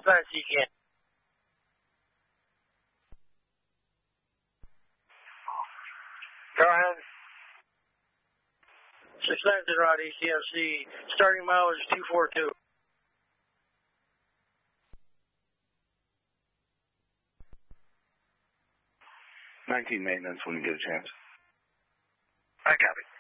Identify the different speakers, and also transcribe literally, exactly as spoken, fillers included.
Speaker 1: fast as you can. Go ahead. six nine zero out A C F C. Starting mileage two four two.
Speaker 2: nineteen maintenance when you get a chance.
Speaker 1: I copy.